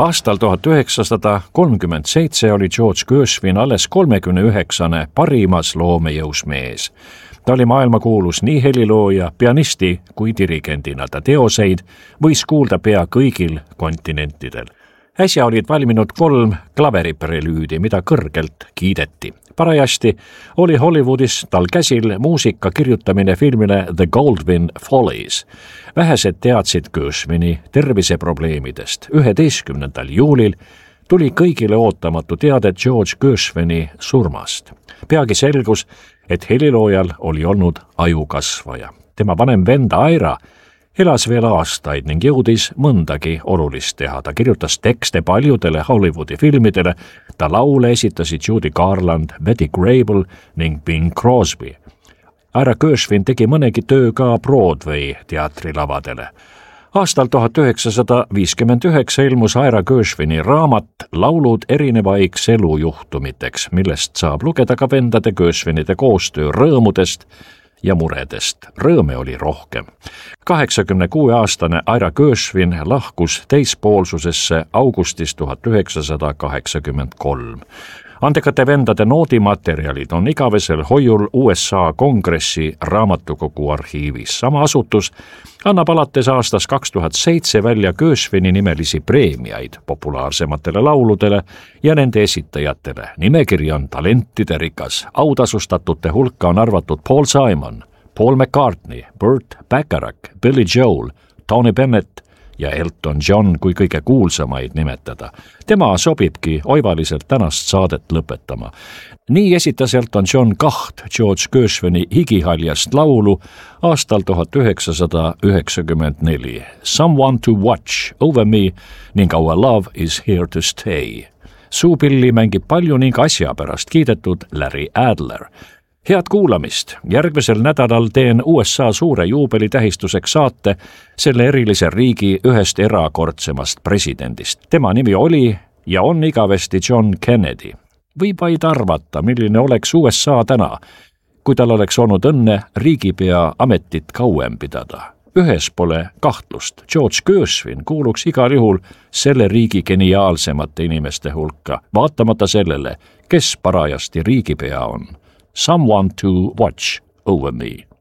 Aastal 1937 oli George Gershwin alles 39. parimas loomejõus mees. Ta oli maailmakuulus nii helilooja, pianisti kui dirigendina. Ta teoseid võis kuulda pea kõigil kontinentidel. Äsja olid valminud 3 klaveriprelüüdi, mida kõrgelt kiideti. Parajasti oli Hollywoodis tal käsil muusika kirjutamine filmile The Goldwyn Follies. Vähesed teadsid Gershwini terviseprobleemidest. 11. juulil tuli kõigile ootamatu teade George Gershwini surmast. Peagi selgus, et heliloojal oli olnud ajukasvaja. Tema vanem vend Ira elas veel aastaid ning jõudis mõndagi olulist teha. Ta kirjutas tekste paljudele Hollywoodi filmidele. Ta laule esitasid Judy Garland, Betty Grable ning Bing Crosby. Ira Gershwin tegi mõnegi töö ka Broadway teatrilavadele. Aastal 1959 ilmus Ira Gershwini raamat Laulud erinevaiks elujuhtumiteks, millest saab lugeda ka vendade Gershwinide koostöö rõõmudest ja muredest. Rõõme oli rohkem. 86-aastane Ira Gershwin lahkus teispoolsusesse augustis 1983. Andekate vendade noodimaterjalid on igavesel hoiul USA Kongressi raamatukogu arhiivis. Sama asutus annab alates aastast 2007 välja Gershwini nimelisi preemiaid populaarsematele lauludele ja nende esitajatele. Nimekiri on talentide rikas. Autasustatute hulka on arvatud Paul Simon, Paul McCartney, Burt Bacharach, Billy Joel, Tony Bennett ja Elton John, kui kõige kuulsamaid nimetada. Tema sobibki oivaliselt tänast saadet lõpetama. Nii esitas Elton John 2 George Gershwini higihaljast laulu aastal 1994. Someone to Watch Over Me ning Our Love is Here to Stay. Suupilli mängib palju ning asja pärast kiidetud Larry Adler. Head kuulamist! Järgmisel nädalal teen USA suure juubeli tähistuseks saate selle erilise riigi ühest erakordsemast presidendist. Tema nimi oli ja on igavesti John Kennedy. Võib vaid arvata, milline oleks USA täna, kui tal oleks olnud õnne riigipea ametit kauem pidada. Ühes pole kahtlust. George Gershwin kuuluks igal juhul selle riigi geniaalsemate inimeste hulka, vaatamata sellele, kes parajasti riigipea on. Someone to Watch Over Me.